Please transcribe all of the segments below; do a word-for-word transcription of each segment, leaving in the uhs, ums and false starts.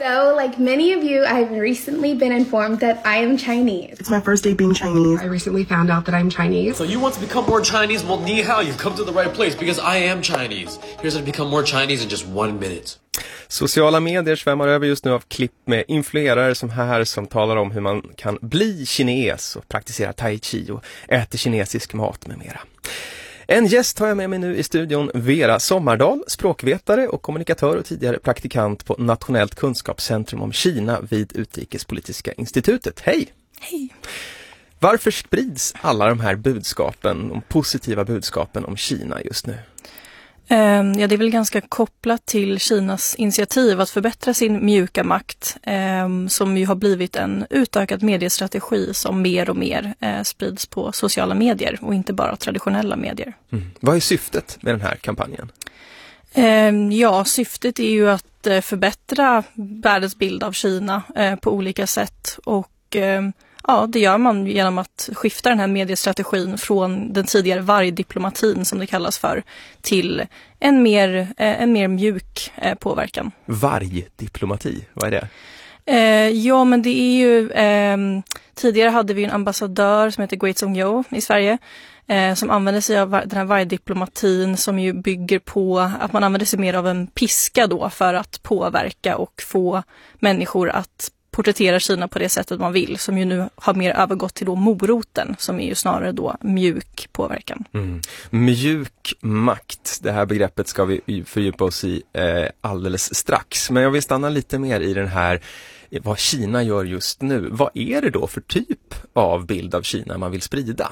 So, like many of you, I've recently been informed that I am Chinese. It's my first day being Chinese. I recently found out that I'm Chinese. So you want to become more Chinese? Well, ni hao, you've come to the right place because I am Chinese. Here's how to become more Chinese in just one minute. Sociala medier svämmar över just nu av klipp med influerare som här som talar om hur man kan bli kines och praktisera tai chi och äta kinesisk mat med mera. En gäst har jag med mig nu i studion, Vera Sommardal, språkvetare och kommunikatör och tidigare praktikant på Nationellt kunskapscentrum om Kina vid Utrikespolitiska institutet. Hej! Hej! Varför sprids alla de här budskapen, de positiva budskapen om Kina just nu? Um, ja, det är väl ganska kopplat till Kinas initiativ att förbättra sin mjuka makt um, som ju har blivit en utökad mediestrategi som mer och mer uh, sprids på sociala medier och inte bara traditionella medier. Mm. Vad är syftet med den här kampanjen? Um, ja, syftet är ju att uh, förbättra världens bild av Kina uh, på olika sätt och um, ja, det gör man genom att skifta den här mediestrategin från den tidigare vargdiplomatin som det kallas för till en mer, en mer mjuk påverkan. Vargdiplomati, vad är det? Eh, ja, men det är ju... Eh, tidigare hade vi en ambassadör som heter Gui Zhongyo i Sverige eh, som använder sig av den här vargdiplomatin som ju bygger på att man använder sig mer av en piska då för att påverka och få människor att porträttera Kina på det sättet man vill, som ju nu har mer övergått till då moroten, som är ju snarare då mjuk påverkan. Mm. Mjuk makt, det här begreppet ska vi fördjupa oss i eh, alldeles strax. Men jag vill stanna lite mer i den här, vad Kina gör just nu. Vad är det då för typ av bild av Kina man vill sprida?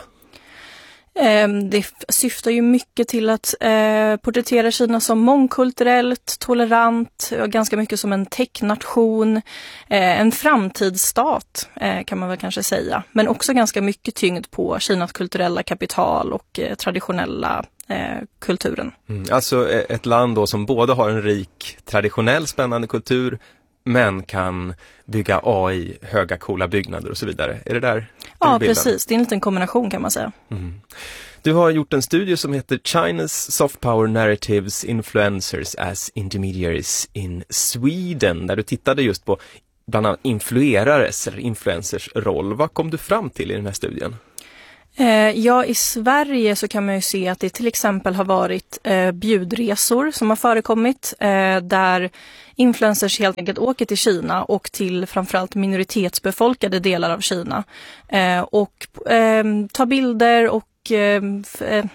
Det syftar ju mycket till att eh, porträttera Kina som mångkulturellt, tolerant, ganska mycket som en technation, eh, en framtidsstat eh, kan man väl kanske säga. Men också ganska mycket tyngd på Kinas kulturella kapital och eh, traditionella eh, kulturen. Mm, alltså ett land då som både har en rik traditionell spännande kultur men kan bygga A I, höga coola byggnader och så vidare. Är det där? Ja, precis. Det är en liten kombination kan man säga. Mm. Du har gjort en studie som heter China's Soft Power Narratives Influencers as Intermediaries in Sweden, där du tittade just på bland annat influerares eller influencers roll. Vad kom du fram till i den här studien? Ja, i Sverige så kan man ju se att det till exempel har varit eh, bjudresor som har förekommit eh, där influencers helt enkelt åker till Kina och till framförallt minoritetsbefolkade delar av Kina eh, och eh, tar bilder och eh, f-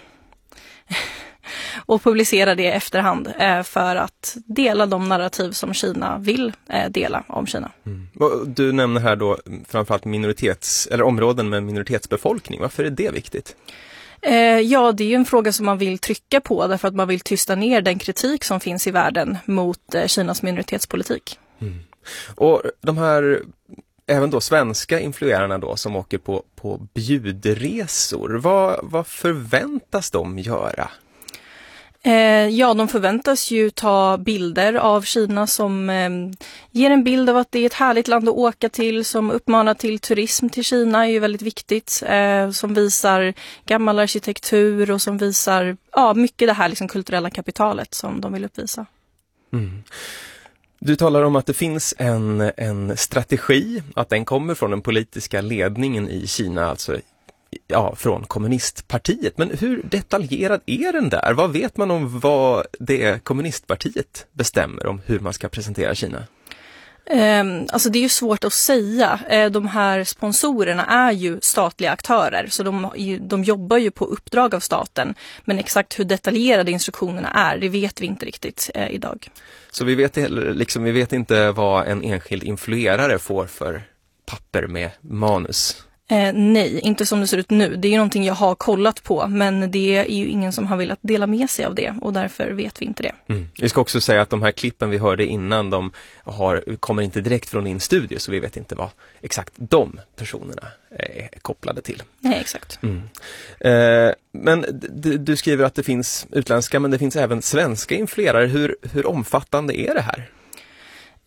och publicera det i efterhand eh, för att dela de narrativ som Kina vill eh, dela om Kina. Mm. Du nämner här då framförallt minoritets eller områden med minoritetsbefolkning. Varför är det viktigt? Eh, ja, det är ju en fråga som man vill trycka på därför att man vill tysta ner den kritik som finns i världen mot eh, Kinas minoritetspolitik. Mm. Och de här även då svenska influerarna då som åker på, på bjudresor, vad, vad förväntas de göra? Eh, ja, de förväntas ju ta bilder av Kina som eh, ger en bild av att det är ett härligt land att åka till, som uppmanar till turism till Kina är ju väldigt viktigt, eh, som visar gammal arkitektur och som visar ja, mycket det här liksom, kulturella kapitalet som de vill uppvisa. Mm. Du talar om att det finns en, en strategi, att den kommer från den politiska ledningen i Kina, alltså ja, från kommunistpartiet. Men hur detaljerad är den där? Vad vet man om vad det kommunistpartiet bestämmer om hur man ska presentera Kina? Um, alltså det är ju svårt att säga. Uh, de här sponsorerna är ju statliga aktörer så de, de jobbar ju på uppdrag av staten. Men exakt hur detaljerade instruktionerna är, det vet vi inte riktigt uh, idag. Så vi vet, liksom, vi vet inte vad en enskild influerare får för papper med manus? Eh, nej, inte som det ser ut nu. Det är ju någonting jag har kollat på, men det är ju ingen som har velat dela med sig av det och därför vet vi inte det. Mm. Vi ska också säga att de här klippen vi hörde innan, de har, kommer inte direkt från din studio, så vi vet inte vad exakt de personerna är kopplade till. Nej, exakt. Mm. Eh, men du, du skriver att det finns utländska, men det finns även svenska influerare. Hur, hur omfattande är det här?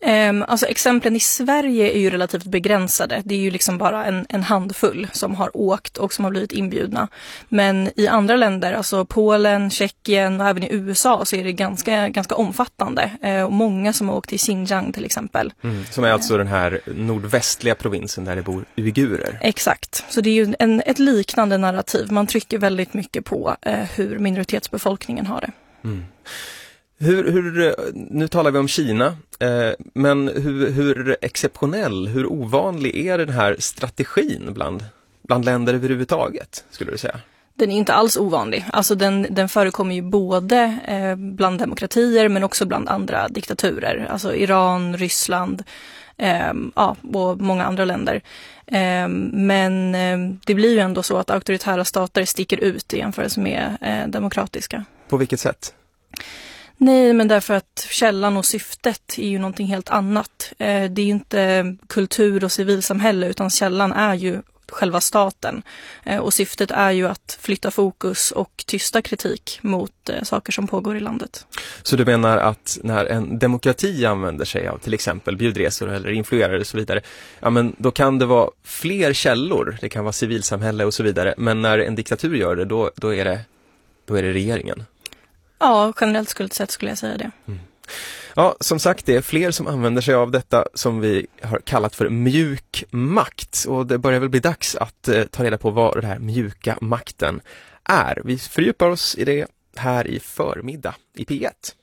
Um, alltså exemplen i Sverige är ju relativt begränsade. Det är ju liksom bara en, en handfull som har åkt och som har blivit inbjudna. Men i andra länder, alltså Polen, Tjeckien och även i U S A så är det ganska, ganska omfattande. Uh, och många som har åkt till Xinjiang till exempel. Mm, som är alltså den här nordvästliga provinsen där det bor uigurer. Exakt, så det är ju en, ett liknande narrativ. Man trycker väldigt mycket på uh, hur minoritetsbefolkningen har det. Mm. Hur, hur, nu talar vi om Kina, eh, men hur, hur exceptionell, hur ovanlig är den här strategin bland, bland länder överhuvudtaget, skulle du säga? Den är inte alls ovanlig. Alltså den, den förekommer ju både eh, bland demokratier men också bland andra diktaturer. Alltså Iran, Ryssland eh, ja, och många andra länder. Eh, men eh, det blir ju ändå så att auktoritära stater sticker ut i jämförelse med eh, demokratiska. På vilket sätt? Nej, men därför att källan och syftet är ju någonting helt annat. Eh, det är ju inte kultur och civilsamhälle utan källan är ju själva staten. Eh, och syftet är ju att flytta fokus och tysta kritik mot eh, saker som pågår i landet. Så du menar att när en demokrati använder sig av till exempel bjudresor eller influerare och så vidare, ja men då kan det vara fler källor, det kan vara civilsamhälle och så vidare, men när en diktatur gör det, då, då, är, det då är det regeringen? Ja, generellt sett skulle jag säga det. Mm. Ja, som sagt, det är fler som använder sig av detta som vi har kallat för mjuk makt. Och det börjar väl bli dags att eh, ta reda på vad den här mjuka makten är. Vi fördjupar oss i det här i förmiddag i P ett.